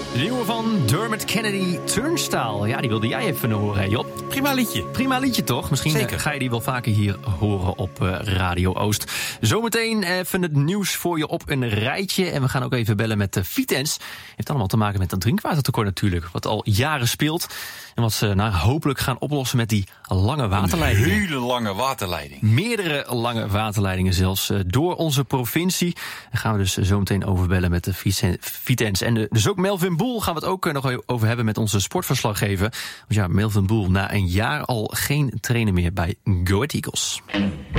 De nieuwe van Dermot Kennedy, Turnstile. Ja, die wilde jij even horen, hè, Job? Prima liedje. Prima liedje, toch? Misschien ga je die wel vaker hier horen op Radio Oost. Zometeen even het nieuws voor je op een rijtje. En we gaan ook even bellen met Vitens. Heeft allemaal te maken met een drinkwatertekort natuurlijk. Wat al jaren speelt. En wat ze hopelijk gaan oplossen met die lange waterleidingen. Een hele lange waterleiding. Meerdere lange waterleidingen zelfs door onze provincie. Daar gaan we dus zo meteen over bellen met de Vitens. En dus ook Melvin Boel gaan we het ook nog over hebben met onze sportverslaggever. Want ja, Melvin Boel na een jaar al geen trainer meer bij Go Ahead Eagles.